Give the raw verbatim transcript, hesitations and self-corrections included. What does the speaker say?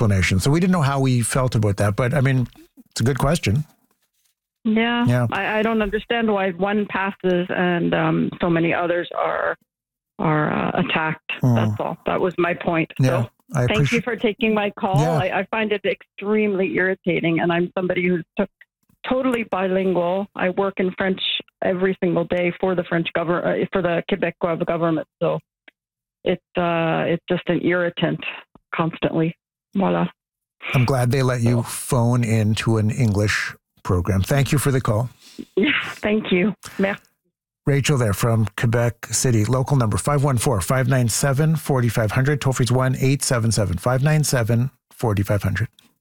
explanation. So we didn't know how we felt about that. But I mean, it's a good question. Yeah, yeah. I, I don't understand why one passes and um, so many others are are uh, attacked. Mm. That's all. That was my point. Yeah, so I thank you for taking my call. Yeah. I, I find it extremely irritating, and I'm somebody who's t- totally bilingual. I work in French every single day for the French government, uh, for the Quebecois government. So it's uh, it's just an irritant constantly. Voila. I'm glad they let you phone into an English program. Thank you for the call. Yeah, thank you. Merci. Rachel there from Quebec City. Local number five one four, five nine seven, four five zero zero. Toll free is one eight seven seven, five nine seven, four five zero zero.